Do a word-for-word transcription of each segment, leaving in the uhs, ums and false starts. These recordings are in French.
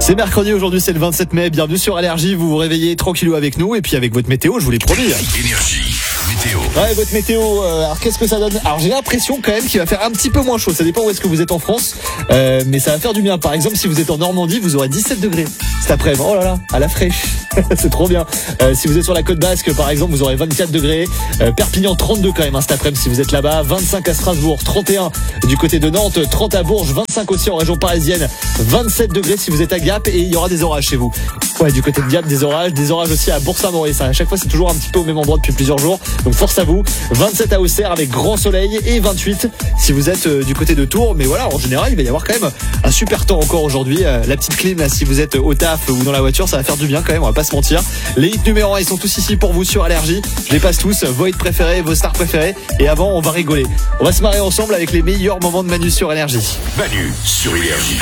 C'est mercredi, aujourd'hui c'est le vingt-sept mai, bienvenue sur Allergie, vous vous réveillez tranquillou avec nous et puis avec votre météo, je vous l'ai promis. Énergie, météo. Ouais, votre météo, euh, alors qu'est-ce que ça donne? Alors j'ai l'impression quand même qu'il va faire un petit peu moins chaud, ça dépend où est-ce que vous êtes en France, euh, mais ça va faire du bien. Par exemple, si vous êtes en Normandie, vous aurez dix-sept degrés cet après-midi, oh là là, à la fraîche, c'est trop bien. Euh, si vous êtes sur la côte basque, par exemple, vous aurez vingt-quatre degrés, euh, Perpignan trente-deux quand même hein, cet après-midi si vous êtes là-bas, vingt-cinq à Strasbourg, trente et un du côté de Nantes, trente à Bourges, vingt-cinq aussi en région parisienne, vingt-sept degrés si vous êtes à Gap et il y aura des orages chez vous. Ouais, du côté de Gap, des orages, des orages aussi à Bourg-Saint-Maurice. À chaque fois, c'est toujours un petit peu au même endroit depuis plusieurs jours. Donc force à vous. vingt-sept à Auxerre avec grand soleil et vingt-huit si vous êtes euh, du côté de Tours. Mais voilà, en général, il va y avoir quand même un super temps encore aujourd'hui. Euh, la petite clim, là, si vous êtes au taf ou dans la voiture, ça va faire du bien quand même, on va pas se mentir. Les hits numéro un, ils sont tous ici pour vous sur Allergie. Je les passe tous, vos hits préférés, vos stars préférées. Et avant, on va rigoler. On va se marrer ensemble avec les meilleurs moments de Manu sur Allergie. Manu sur Énergie.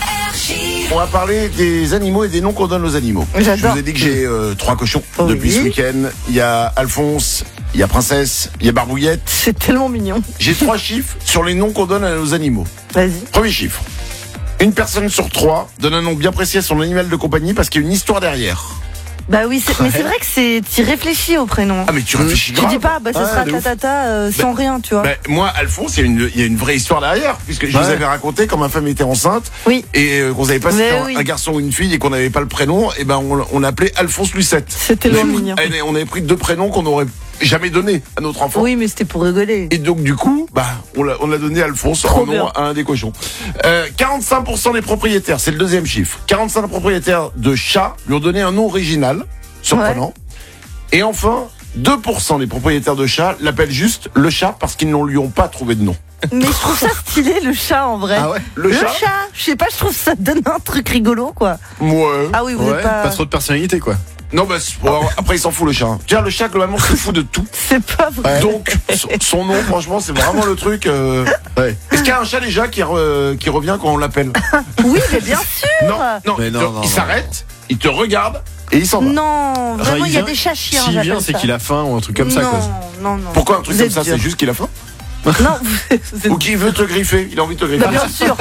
On va parler des animaux et des noms qu'on donne aux animaux. J'adore. Je vous ai dit que j'ai euh, trois cochons Oh depuis oui. ce week-end. Il y a Alphonse, il y a Princesse, il y a Barbouillette. C'est tellement mignon. J'ai trois chiffres sur les noms qu'on donne à nos animaux. Vas-y. Premier chiffre. Une personne sur trois donne un nom bien précis à son animal de compagnie parce qu'il y a une histoire derrière. Bah oui, c'est- mais c'est vrai que c'est, t'y réfléchis au prénom. Ah mais tu réfléchis Tu grave. dis pas, bah ce Ouais, sera de ouf. tatata euh, sans rien, tu vois. Ben, moi, Alphonse, il y, a une, il y a une vraie histoire derrière, puisque je vous Ouais. avais raconté quand ma femme était enceinte Oui, et euh, qu'on savait pas si Mais c'était un, oui. un garçon ou une fille et qu'on n'avait pas le prénom, et ben on, on l'appelait Alphonse Lucette. c'est tellement Mais- mignon. et on avait pris deux prénoms qu'on n'aurait jamais donnés à notre enfant. Oui, mais c'était pour rigoler. Et donc du coup, bah, on l'a, on l'a donné Alphonse Trop en nom bien. à un des cochons. Euh, quarante-cinq pour cent des propriétaires, c'est le deuxième chiffre. quarante-cinq pour cent des propriétaires de chats lui ont donné un nom original, surprenant. Et enfin, deux pour cent des propriétaires de chats l'appellent juste le chat parce qu'ils ne lui ont pas trouvé de nom. Mais je trouve ça stylé, le chat, en vrai. Ah ouais? Le, Le chat, chat, je sais pas, je trouve ça donne un truc rigolo, quoi. Ouais. Ah oui, vous Ouais, êtes pas... pas trop de personnalité quoi. Non, bah, c'est- bon, après il s'en fout le chat. Tiens, le chat globalement se fout de tout. C'est pas vrai. Donc son, son nom, franchement, c'est vraiment le truc. euh, Ouais. Est-ce qu'il y a un chat déjà qui, re- qui revient quand on l'appelle? Oui, mais bien sûr. Non, non, Mais il, non, te- non, il non. s'arrête, il te regarde et il s'en va. Non, vraiment, Genre, il y a vient- des chats chiens. S'il j'appelle vient, c'est ça. qu'il a faim ou un truc comme ça non, quoi. Non, non. Pourquoi un truc Vous comme êtes ça? dur. C'est juste qu'il a faim? Non, vous vous êtes... Ou qu'il veut te griffer? Il a envie de te griffer? Bah, bien sûr.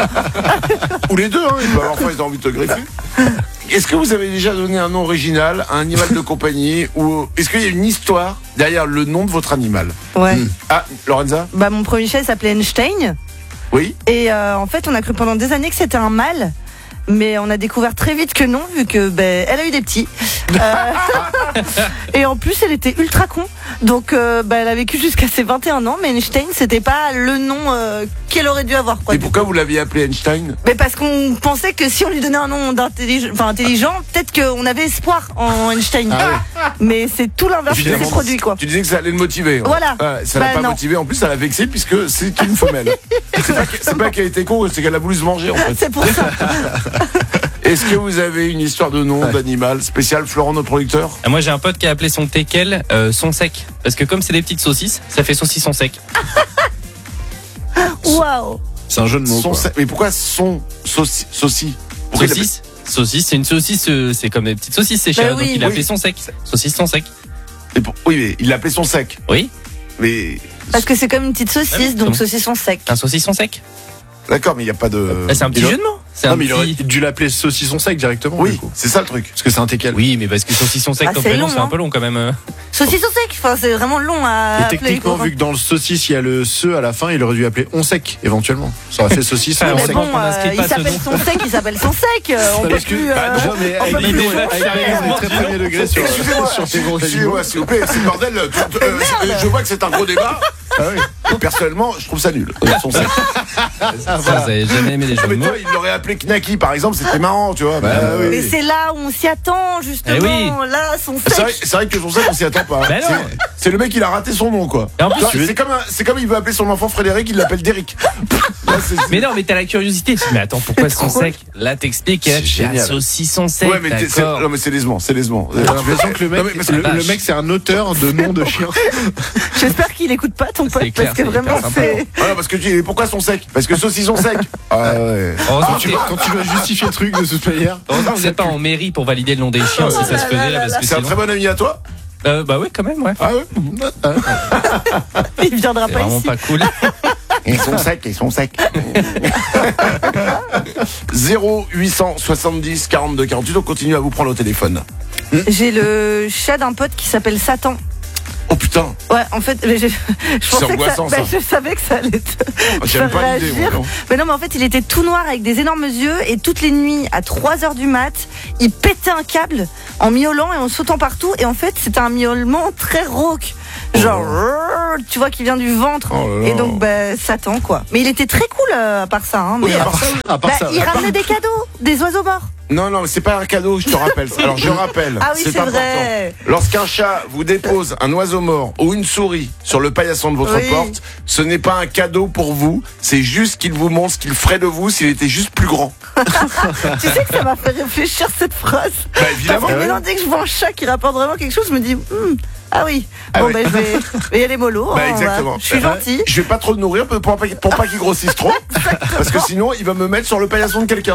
Ou les deux, hein, il peut avoir faim, il a envie de te griffer. Est-ce que vous avez déjà donné un nom original à un animal de compagnie ou est-ce qu'il y a une histoire derrière le nom de votre animal? Ouais. Ah, Lorenza? Bah, mon premier chat il s'appelait Einstein. Oui? Et euh, en fait, on a cru pendant des années que c'était un mâle. Mais on a découvert très vite que non, vu que ben elle a eu des petits. Euh, et en plus, elle était ultra con. Donc, euh, ben, elle a vécu jusqu'à ses vingt et un ans. Mais Einstein, c'était pas le nom euh, qu'elle aurait dû avoir. Quoi, Et pourquoi vous l'aviez appelé Einstein? mais parce qu'on pensait que si on lui donnait un nom d'intelligent, enfin intelligent, peut-être qu'on avait espoir en Einstein. Mais c'est tout l'inverse qui s'est Finalement, produit, quoi. Tu disais que ça allait le motiver. hein. Voilà. Ouais, ça l'a Bah, pas non. motivé. En plus, ça l'a vexé puisque c'est une femelle. c'est pas, que- c'est pas qu'elle était con, c'est qu'elle a voulu se manger en fait. C'est pour ça. Est-ce que vous avez une histoire de nom d'animal spécial, Florent, notre producteur? Ah, moi j'ai un pote qui a appelé son teckel euh, son sec. Parce que comme c'est des petites saucisses, ça fait saucisson sec. Waouh. C'est un jeu de mots Son quoi. sa- Mais pourquoi son sauci sauci Pourquoi il Saucisse Saucisse, c'est une saucisse, euh, c'est comme des petites saucisses séchées. Bah donc oui. il a Oui. appelé son sec. Saucisse son sec. l'appelle- Et pour- Oui, mais il l'appelait son sec. Oui, Mais Parce que c'est comme une petite saucisse, Ah oui, donc comment saucisson sec. un saucisson sec. d'accord, mais il n'y a pas de. Ah, c'est un petit il a- jeu de mots. C'est Non un mais il aurait petit... dû l'appeler saucisson sec directement. Oui, du coup. c'est ça le truc. Parce que c'est un teckel. Oui, mais parce que saucisson sec Ah, comme c'est prénom, long, c'est un hein. peu long quand même. euh. Saucisson sec, enfin, c'est vraiment long à Et appeler. techniquement, quoi. vu que dans le saucisse il y a le se à la fin, il aurait dû appeler on sec éventuellement. Ça aurait fait saucisse. Ah, on on Mais sec. sait bon, qu'on euh, n'inscrit il pas ce s'appelle nom. son sec, il s'appelle son sec. euh, On peut Parce que- plus. bah, euh, non, mais on avec peut l'idée, plus avec changer. l'idée, très premier degré sur Excusez-moi, sur tes gros animaux. excusez-moi, s'il vous plaît, c'est le bordel. tu- tu- euh, Merde. je vois que c'est un gros débat. Ah oui. Personnellement, je trouve ça nul. Son sec. Ah, Ça, voilà. vous avez jamais aimé les Ah, jeux mais de toi, mots. il l'aurait appelé Knacky, par exemple, c'était marrant, tu vois. Bah, Bah, oui. Mais c'est là où on s'y attend, justement. Eh oui. Là, son C'est vrai, sec. c'est vrai que son sec, on s'y attend pas. Bah non. C'est- C'est le mec, il a raté son nom, quoi. Et en plus, Tu vois, tu veux- C'est comme, un- c'est comme il veut appeler son enfant Frédéric, il l'appelle Derrick. Là, c'est- c'est- Mais non, mais t'as la curiosité. Mais attends, pourquoi son sec? Là, t'expliques. C'est C'est génial. un saucisson sec. Ouais, mais t'es- c'est- d'accord. non, mais c'est décevant, c'est décevant. J'ai l'impression que le mec, Non, mais parce que- le, le mec c'est un auteur de nom de chien. J'espère qu'il écoute pas ton pote, C'est clair, parce que c'est vraiment, hyper sympa. c'est. Voilà, parce que tu dis, pourquoi son sec? Parce que saucisson sec. Ah ouais. Heureusement Quand que tu, t'es- quand tu dois justifier le truc de cette manière. heureusement que vous n'êtes pas en mairie pour valider le nom des chiens si ça se faisait là. Parce que C'est un sinon- très bon ami à toi? Euh, bah oui, quand même, ouais. Ah ouais? Il viendra C'est pas vraiment ici. pas cool. Ils sont secs, ils sont secs. zéro huit cent soixante-dix quarante-deux quarante-huit. On continue à vous prendre au téléphone. J'ai le chat d'un pote qui s'appelle Satan. Oh putain. Ouais, en fait, mais je, je pensais que angoissant, ça, ça. bah, je savais que ça allait te Oh, j'aime faire pas l'idée, moi, réagir. non. Mais non, mais en fait, il était tout noir avec des énormes yeux et toutes les nuits, à trois heures du mat, il pétait un câble en miaulant et en sautant partout. Et en fait, c'était un miaulement très rauque. Genre, tu vois, qui vient du ventre. Oh là là. Et donc, bah, Satan, quoi. Mais il était très cool euh, à part ça. Hein, Oui, mais, à part ça, À part bah, ça. il ramenait des cadeaux, des oiseaux morts. Non, non, c'est pas un cadeau, je te rappelle. Alors, je rappelle. Ah oui, c'est important. vrai. Lorsqu'un chat vous dépose un oiseau mort ou une souris sur le paillasson de votre Oui. porte, ce n'est pas un cadeau pour vous, c'est juste qu'il vous montre ce qu'il ferait de vous s'il était juste plus grand. Tu sais que ça m'a fait réfléchir cette phrase. Bah, évidemment. Parce que maintenant, dès que je vois un chat qui rapporte vraiment quelque chose, je me dis, hmm, ah oui, Ah bon, oui. ben je vais, je vais y aller mollo. Bah, hein, exactement. voilà. Je suis Euh, gentil. Je vais pas trop le nourrir pour pas, pour pas qu'il grossisse trop. Parce que sinon, il va me mettre sur le paillasson de quelqu'un.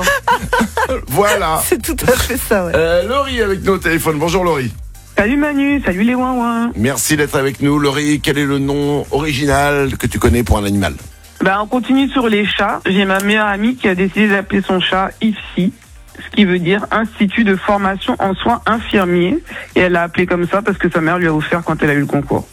Voilà. C'est tout à fait ça, ouais. Euh, Laurie avec nous au téléphone. Bonjour Laurie. Salut Manu, salut les ouin-ouin. Merci d'être avec nous. Laurie, quel est le nom original que tu connais pour un animal? Bah, on continue sur les chats. J'ai ma meilleure amie qui a décidé d'appeler son chat I F S I, ce qui veut dire Institut de formation en soins infirmiers. Et elle l'a appelé comme ça parce que sa mère lui a offert quand elle a eu le concours.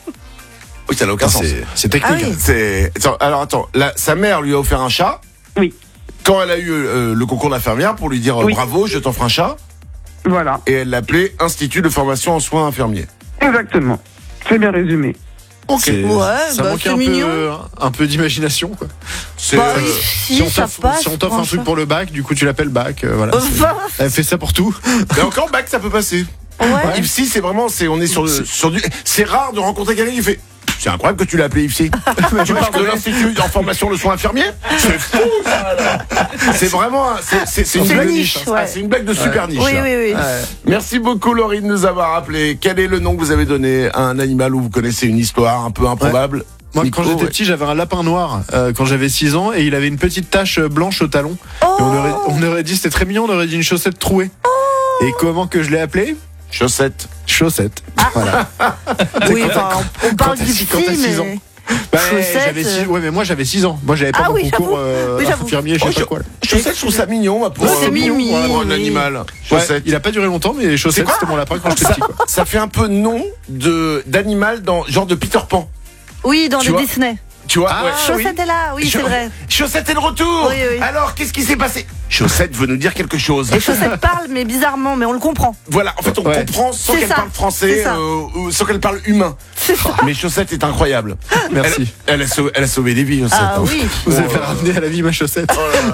Oui, ça n'a aucun sens. C'est c'est technique. Ah oui. hein. C'est... Attends, alors attends, la- sa mère lui a offert un chat. Oui, Quand elle a eu euh, le concours d'infirmière pour lui dire euh, Oui. bravo, je t'offre un chat. voilà, Et elle l'appelait Institut de formation en soins infirmiers. exactement. C'est bien résumé. C'est- Ouais, ça bah, manque c'est un peu, mignon. un peu d'imagination. quoi. C'est, Bah, euh, oui, Si si, on ça t'offre passe. si on t'offre un truc franchement. pour le bac, du coup tu l'appelles bac. euh, voilà. c'est- Enfin, Elle fait ça pour tout. Mais encore bac, ça peut passer. ouais. I F S I, c'est vraiment, c'est, on est sur, le, sur du. C'est rare de rencontrer quelqu'un qui fait. C'est incroyable que tu l'as appelé I F S I. Tu parles de l'Institut en formation de soins infirmiers. C'est fou, ça, là. C'est vraiment, un- c'est, c'est, c'est une C'est blague niche, Ah, ouais. c'est une blague de super niche. Oui, là. oui, oui. Merci beaucoup Laurie de nous avoir appelé. Quel est le nom que vous avez donné à un animal où vous connaissez une histoire un peu improbable? Moi, Nico, quand j'étais ouais. petit, j'avais un lapin noir euh, quand j'avais six ans et il avait une petite tache euh, blanche au talon. Oh, Et on, aurait, on aurait dit, c'était très mignon, on aurait dit une chaussette trouée. Et comment que je l'ai appelé? Chaussette. Chaussette. Ah. Voilà. oui, enfin, on, on parle t'as du six- quand t'as film, six ans. mais... Bah, Chaussette, j'avais six, euh. ouais, mais moi j'avais six ans. Moi j'avais pas Ah mon oui, concours j'avoue. euh, Oui, j'avoue. infirmier, je sais Oh, pas quoi. là. Chaussette, je trouve ça mignon, moi, pour, Ouais, c'est euh, mignon, pour, pour un oui. animal. Ouais, Chaussette. il a pas duré longtemps, mais chaussette, quoi c'était mon lapin quand j'étais petit. Quoi. Ça fait un peu nom de d'animal dans genre de Peter Pan. Oui, dans Tu les vois Disney. Tu vois Ah, ouais. Chaussette est là, oui, c'est Chau- vrai. Chaussette est de retour. Oui, oui. Alors, qu'est-ce qui s'est passé? Chaussette veut nous dire quelque chose. Et Chaussette parle, mais bizarrement, mais on le comprend. Voilà, en fait, on Ouais. comprend sans C'est qu'elle ça. parle français, C'est ça. euh, ou sans qu'elle parle humain. C'est ça. Mais Chaussette est incroyable. Merci. Elle, elle a sauvé, elle a sauvé des vies, Chaussette. Ah hein. oui. Vous Oh avez là fait là. ramener à la vie ma chaussette.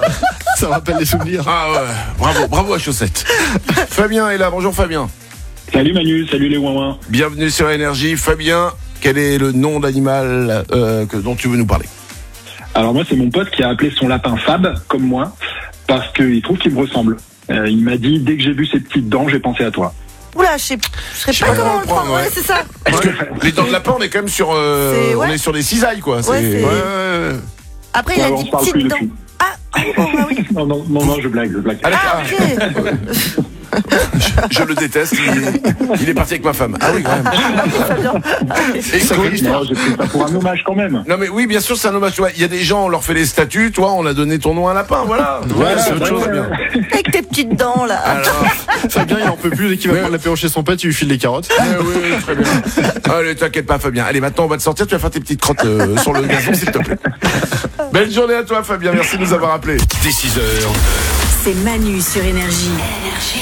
Ça me rappelle des souvenirs. Ah ouais, bravo, bravo à Chaussette. Fabien est là, bonjour Fabien. Salut Manu, salut les ouin-ouin. Bienvenue sur Énergie. Fabien, quel est le nom d'animal euh, que, dont tu veux nous parler? Alors moi c'est mon pote qui a appelé son lapin Fab, comme moi, parce qu'il trouve qu'il me ressemble. Euh, il m'a dit, dès que j'ai vu ses petites dents, j'ai pensé à toi. Oula, je sais, je sais Je sais pas pas comment comment on le prend. prendre, ouais. Ouais, c'est ça. Parce que les dents de lapin, on est quand même sur, euh, C'est- on ouais. est sur des cisailles, quoi. C'est- Ouais, c'est- ouais, ouais, ouais. Après, il Ouais, a on dit se parle plus petites dents. depuis. Ah, oh, ah oui. Non, non, non, non, je blague, je blague. Ah, Ah, d'accord. ok. Je le déteste. Il, il est parti avec ma femme. Ah oui, quand même. Fabien. Égoïste. Non, j'ai pris ça pour un hommage quand même. Non mais oui, bien sûr, c'est un hommage. Tu vois, il y a des gens, on leur fait les statues. Toi, on a donné ton nom à un lapin. Voilà. Ouais, c'est autre ouais, chose. ouais. Bien. Avec tes petites dents, là. Alors, Fabien, il en peut plus. Dès qu'il va Mais- prendre l'apéro chez son pote, il lui file des carottes. ouais, oui, oui, très bien. Allez, t'inquiète pas, Fabien. Allez, maintenant, on va te sortir. Tu vas faire tes petites crottes euh, sur le gazon, s'il te plaît. Belle journée à toi, Fabien. Merci de nous avoir appelés. Dès six heures. C'est Manu sur Énergie.